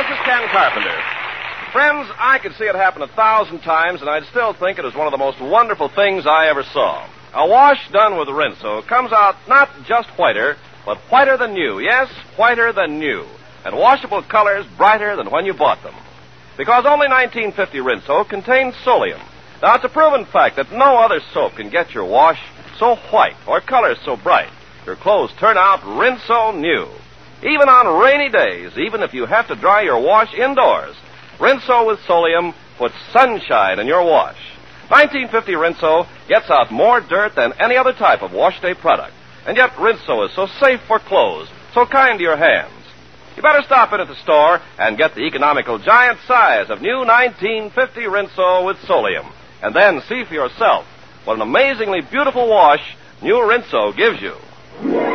is Ken Carpenter. Friends, I could see it happen 1,000 times, and I'd still think it is one of the most wonderful things I ever saw. A wash done with Rinso comes out not just whiter, but whiter than new. Yes, whiter than new. And washable colors brighter than when you bought them. Because only 1950 Rinso contains Solium. Now, it's a proven fact that no other soap can get your wash so white or colors so bright. Your clothes turn out Rinso new. Even on rainy days, even if you have to dry your wash indoors, Rinso with Solium puts sunshine in your wash. 1950 Rinso gets out more dirt than any other type of wash day product. And yet Rinso is so safe for clothes, so kind to your hands. You better stop in at the store and get the economical giant size of new 1950 Rinso with Solium. And then see for yourself what an amazingly beautiful wash new Rinso gives you.